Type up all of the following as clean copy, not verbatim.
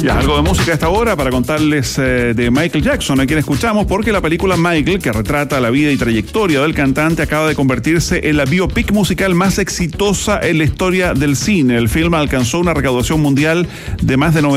Ya, algo de música a esta hora para contarles de Michael Jackson, a quien escuchamos, porque la película Michael, que retrata la vida y trayectoria del cantante, acaba de convertirse en la biopic musical más exitosa en la historia del cine. El film alcanzó una recaudación mundial de más de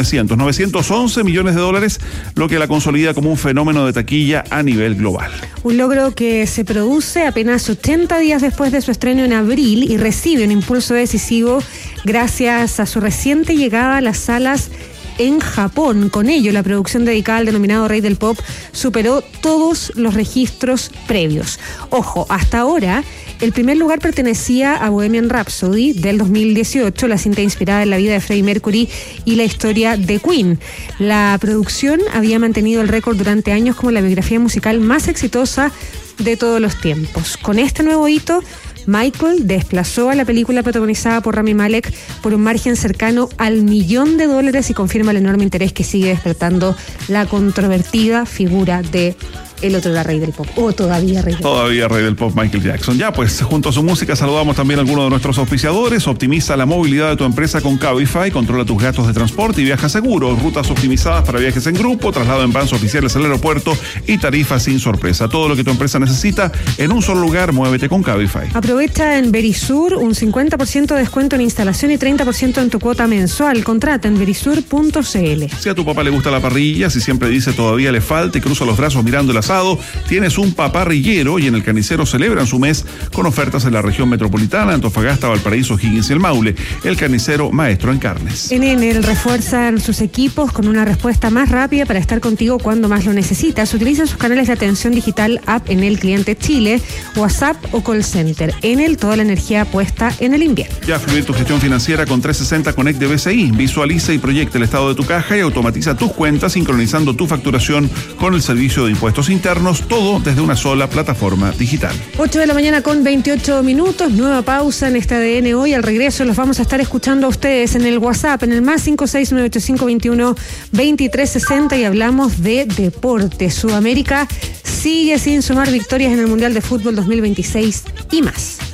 911 millones de dólares, lo que la consolida como un fenómeno de taquilla a nivel global. Un logro que se produce apenas 80 días después de su estreno en abril y recibe un impulso decisivo gracias a su reciente llegada a las salas en Japón. Con ello, la producción dedicada al denominado Rey del Pop superó todos los registros previos. Ojo, hasta ahora, el primer lugar pertenecía a Bohemian Rhapsody del 2018, la cinta inspirada en la vida de Freddie Mercury y la historia de Queen. La producción había mantenido el récord durante años como la biografía musical más exitosa de todos los tiempos. Con este nuevo hito, Michael desplazó a la película protagonizada por Rami Malek por un margen cercano al $1 millón y confirma el enorme interés que sigue despertando la controvertida figura de el otro era Rey del Pop, o todavía Rey del Pop. Todavía Rey del Pop, Michael Jackson. Ya, pues, junto a su música saludamos también a algunos de nuestros auspiciadores. Optimiza la movilidad de tu empresa con Cabify, controla tus gastos de transporte y viaja seguro. Rutas optimizadas para viajes en grupo, traslado en vans oficiales al aeropuerto y tarifas sin sorpresa. Todo lo que tu empresa necesita en un solo lugar, muévete con Cabify. Aprovecha en Verisur un 50% de descuento en instalación y 30% en tu cuota mensual. Contrata en verisur.cl. Si a tu papá le gusta la parrilla, si siempre dice todavía le falta y cruza los brazos mirando el asado, tienes un paparrillero y en el Carnicero celebran su mes con ofertas en la región metropolitana, Antofagasta, Valparaíso, Higgins y el Maule. El Carnicero, maestro en carnes. En Enel refuerzan sus equipos con una respuesta más rápida para estar contigo cuando más lo necesitas. Utilizan sus canales de atención digital, app Enel Cliente Chile, WhatsApp o call center. Enel, toda la energía puesta en el invierno. Ya fluir tu gestión financiera con 360 Connect de BCI. Visualiza y proyecta el estado de tu caja y automatiza tus cuentas sincronizando tu facturación con el servicio de impuestos internos, todo desde una sola plataforma digital. 8 de la mañana con 28 minutos, nueva pausa en este ADN hoy. Al regreso los vamos a estar escuchando a ustedes en el WhatsApp, en el más 56985212360 y hablamos de deporte. Sudamérica sigue sin sumar victorias en el Mundial de Fútbol 2026 y más.